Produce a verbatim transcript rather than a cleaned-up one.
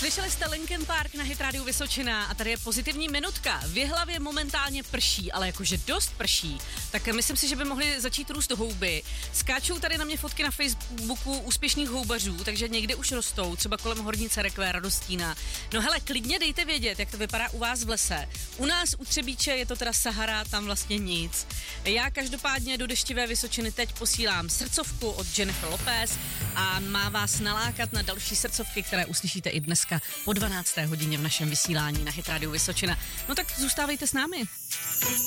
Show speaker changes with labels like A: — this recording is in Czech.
A: Slyšeli jste Linkin Park na Hit Radio Vysočina a tady je pozitivní minutka. V Jihlavě momentálně prší, ale jakože dost prší, tak myslím si, že by mohly začít růst houby. Skáčou tady na mě fotky na Facebooku úspěšných houbařů, takže někde už rostou, třeba kolem Hornice Rekve, Radostína. No hele, klidně dejte vědět, jak to vypadá u vás v lese. U nás u Třebíče je to teda Sahara, tam vlastně nic. Já každopádně do deštivé Vysočiny teď posílám srdcovku od Jennifer Lopez a má vás nalákat na další srdcovky, které uslyšíte i dneska po dvanácté hodině v našem vysílání na Hit Radio Vysočina. No tak zůstávejte s námi.